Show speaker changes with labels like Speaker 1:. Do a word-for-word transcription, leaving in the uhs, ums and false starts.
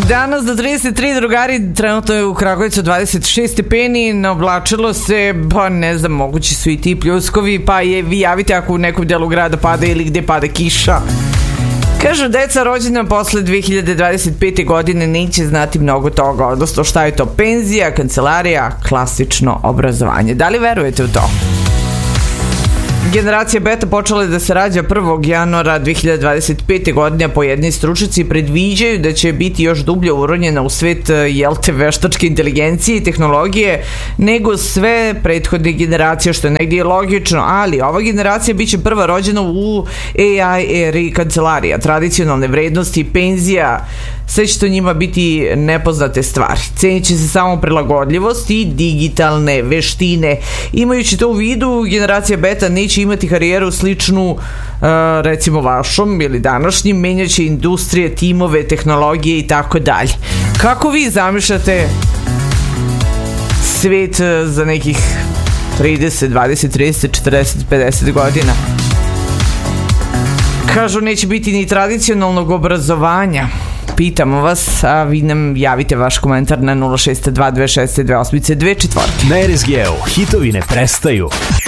Speaker 1: Danas do trideset tri, drugari, trenutno je u Kragujevcu dvadeset šest stepeni, naoblačilo se, pa ne znam, mogući su i ti pljuskovi, pa je, vi javite ako u nekom delu grada pada ili gde pada kiša. Kažu, deca rođena posle dve hiljade dvadeset pete. godine neće znati mnogo toga, odnosno šta je to penzija, kancelarija, klasično obrazovanje. Da li verujete u to? Generacija beta počela je da se rađa prvog januara dve hiljade dvadeset pete. godine, a pojedini stručnjaci predviđaju da će biti još dublje uronjena u svet jelte veštačke inteligencije i tehnologije nego sve prethodne generacije, što je negdje logično, ali ova generacija biće prva rođena u A I eri kancelarija, tradicionalne vrednosti, penzija, sve će to njima biti nepoznate stvari. Cenit će se samo prilagodljivost i digitalne veštine. Imajući to u vidu, generacija beta neće imati karijeru sličnu uh, recimo vašom ili današnjim, menjaće industrije, timove, tehnologije i tako dalje. Kako vi zamišljate svet za nekih trideset, dvadeset, trideset, četrdeset, pedeset godina? Kažu, neće biti ni tradicionalnog obrazovanja. Pitamo vas, a vi nam javite vaš komentar na nula šest dva dve šest dve osam dve četiri.
Speaker 2: Na R S G-u hitovi ne prestaju.